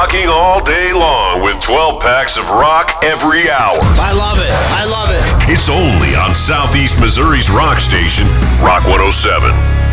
Rocking all day long with 12 packs of rock every hour. I love it. I love it. It's only on Southeast Missouri's rock station, Rock 107.